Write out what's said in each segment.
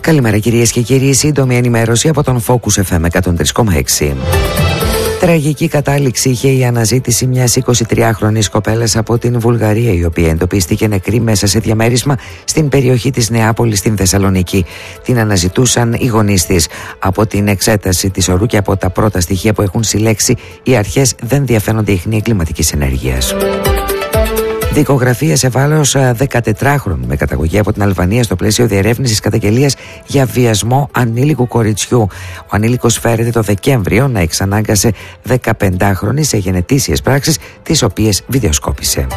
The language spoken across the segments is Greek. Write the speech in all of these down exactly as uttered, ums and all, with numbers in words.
Καλημέρα κυρίες και κύριοι, σύντομη ενημέρωση από τον Focus εφ εμ εκατόν τρία κόμμα έξι. Τραγική κατάληξη είχε η αναζήτηση μιας εικοσιτριάχρονης κοπέλας από την Βουλγαρία, η οποία εντοπίστηκε νεκρή μέσα σε διαμέρισμα στην περιοχή της Νεάπολης στην Θεσσαλονίκη. Την αναζητούσαν οι γονείς της. Από την εξέταση της ορού και από τα πρώτα στοιχεία που έχουν συλλέξει, οι αρχές δεν διαφαίνονται ίχνη εγκληματικής ενέργειας. Δικογραφία σε βάρος δεκατετράχρονου με καταγωγή από την Αλβανία στο πλαίσιο διερεύνησης καταγγελίας για βιασμό ανήλικου κοριτσιού. Ο ανήλικος φέρεται το Δεκέμβριο να εξανάγκασε δεκαπεντάχρονη σε γενετήσιες πράξεις, τις οποίες βιντεοσκόπησε.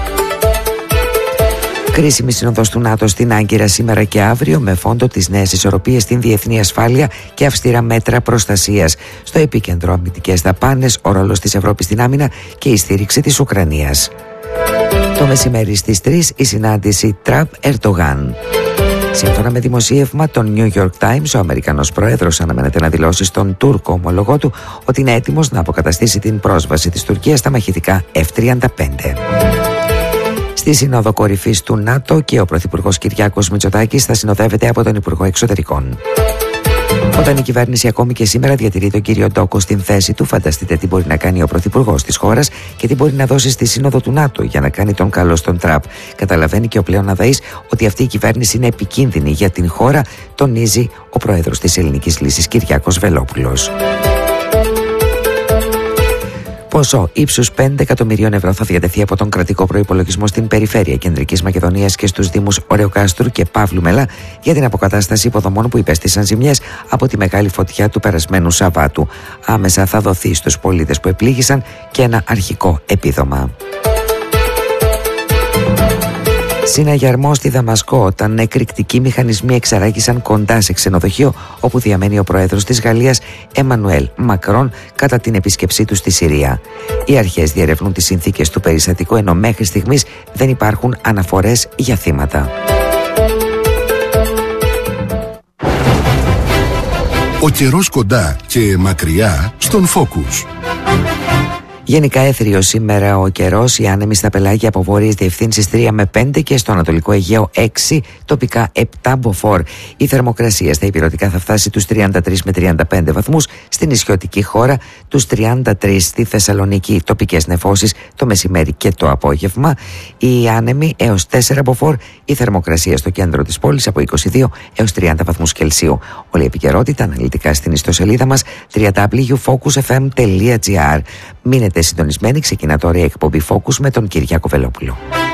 Κρίσιμη σύνοδος του ΝΑΤΟ στην Άγκυρα σήμερα και αύριο, με φόντο τις νέες ισορροπίες στην διεθνή ασφάλεια και αυστηρά μέτρα προστασίας. Στο επίκεντρο αμυντικές δαπάνες, ο ρόλος της Ευρώπης στην άμυνα και η στήριξη της Ουκρανίας. Το μεσημέρι στις τρεις η συνάντηση Τραμπ-Ερντογάν. Σύμφωνα με δημοσίευμα των New York Times, ο Αμερικανός πρόεδρος αναμένεται να δηλώσει στον Τούρκο ομολογό του ότι είναι έτοιμος να αποκαταστήσει την πρόσβαση της Τουρκίας στα μαχητικά εφ τριάντα πέντε. Στη Σύνοδο Κορυφής του ΝΑΤΟ και ο Πρωθυπουργός Κυριάκος Μητσοτάκης θα συνοδεύεται από τον Υπουργό Εξωτερικών. Όταν η κυβέρνηση ακόμη και σήμερα διατηρεί τον κύριο Ντόκο στην θέση του, φανταστείτε τι μπορεί να κάνει ο πρωθυπουργός της χώρας και τι μπορεί να δώσει στη Σύνοδο του ΝΑΤΟ για να κάνει τον καλό στον Τραμπ. Καταλαβαίνει και ο πλέον αδαής ότι αυτή η κυβέρνηση είναι επικίνδυνη για την χώρα, τονίζει ο πρόεδρος της Ελληνικής Λύσης Κυριάκος Βελόπουλος. Ποσό ύψους πέντε εκατομμυρίων ευρώ θα διατεθεί από τον κρατικό προϋπολογισμό στην περιφέρεια Κεντρικής Μακεδονίας και στους δήμους Ωρεοκάστρου και Παύλου Μελά για την αποκατάσταση υποδομών που υπέστησαν ζημιές από τη μεγάλη φωτιά του περασμένου Σαββάτου. Άμεσα θα δοθεί στους πολίτες που επλήγησαν και ένα αρχικό επίδομα. Συναγερμό στη Δαμασκό όταν εκρηκτικοί μηχανισμοί εξαράγησαν κοντά σε ξενοδοχείο όπου διαμένει ο πρόεδρος της Γαλλίας Εμμανουέλ Μακρόν κατά την επίσκεψή του στη Συρία. Οι αρχές διερευνούν τις συνθήκες του περιστατικού, ενώ μέχρι στιγμής δεν υπάρχουν αναφορές για θύματα. Ο καιρός κοντά και μακριά στον Focus. Γενικά έθριο σήμερα ο καιρός, οι άνεμοι στα πελάγια από βόρειες διευθύνσεις τρία με πέντε και στο Ανατολικό Αιγαίο έξι, τοπικά επτά μποφόρ. Η θερμοκρασία στα ηπειρωτικά θα φτάσει τους τριάντα τρεις με τριάντα πέντε βαθμούς, στην νησιωτική χώρα τους τριάντα τρεις, στη Θεσσαλονίκη τοπικές νεφώσεις το μεσημέρι και το απόγευμα. Οι άνεμοι έως τέσσερα μποφόρ, η θερμοκρασία στο κέντρο της πόλης από είκοσι δύο έως τριάντα βαθμούς Κελσίου. Όλη η επικαιρότητα αναλυτικά στην ιστοσελίδα μας double-u double-u double-u τελεία focus f m τελεία g r. Μείνετε συντονισμένοι, ξεκινά τώρα η εκπομπή Focus με τον Κυριάκο Βελόπουλο.